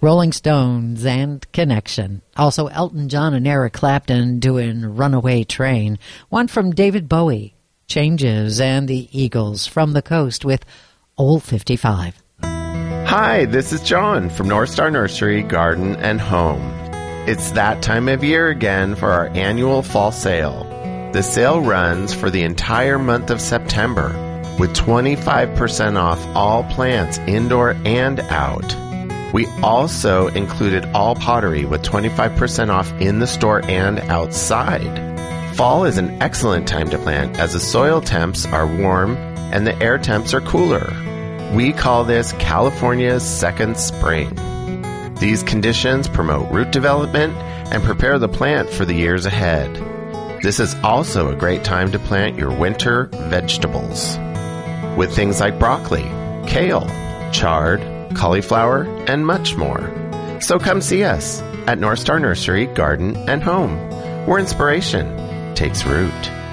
Rolling Stones and Connection. Also Elton John and Eric Clapton doing Runaway Train. One from David Bowie, Changes, and the Eagles from the Coast with Old 55. Hi, this is John from North Star Nursery, Garden and Home. It's that time of year again for our annual fall sale. The sale runs for the entire month of September with 25% off all plants indoor and out. We also included all pottery with 25% off in the store and outside. Fall is an excellent time to plant as the soil temps are warm and the air temps are cooler. We call this California's second spring. These conditions promote root development and prepare the plant for the years ahead. This is also a great time to plant your winter vegetables with things like broccoli, kale, chard, cauliflower, and much more. So come see us at North Star Nursery, Garden and Home, where inspiration takes root.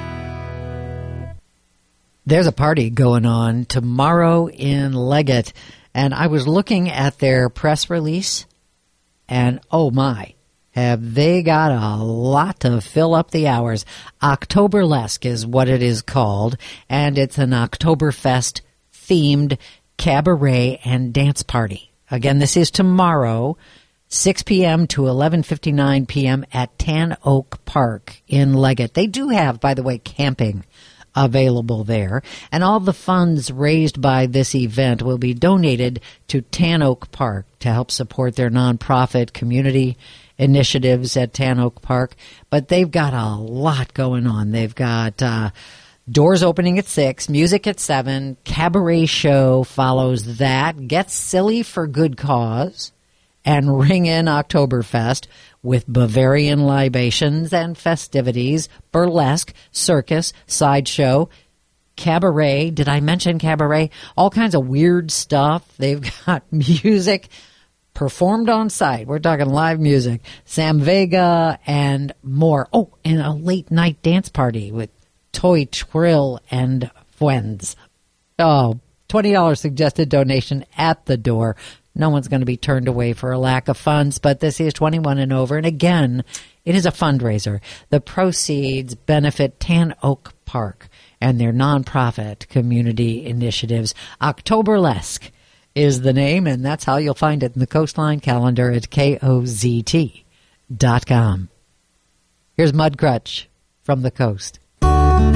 There's a party going on tomorrow in Leggett, and I was looking at their press release, and oh my, have they got a lot to fill up the hours. Oktoberlesk is what it is called, and it's an Oktoberfest-themed cabaret and dance party. Again, this is tomorrow, 6 p.m. to 11:59 p.m. at Tan Oak Park in Leggett. They do have, by the way, camping available there, and all the funds raised by this event will be donated to Tan Oak Park to help support their nonprofit community initiatives at Tan Oak Park. But they've got a lot going on. They've got doors opening at 6, music at 7, cabaret show follows that, Get Silly for Good Cause, and ring in Oktoberfest with Bavarian libations and festivities, burlesque, circus, sideshow, cabaret. Did I mention cabaret? All kinds of weird stuff. They've got music performed on site. We're talking live music. Sam Vega and more. Oh, and a late night dance party with Toy Trill and Friends. Oh, $20 suggested donation at the door. No one's going to be turned away for a lack of funds, but this is 21 and over. And again, it is a fundraiser. The proceeds benefit Tan Oak Park and their nonprofit community initiatives. Oktoberlesk is the name, and that's how you'll find it in the Coastline calendar at KOZT.com. Here's Mudcrutch from the Coast.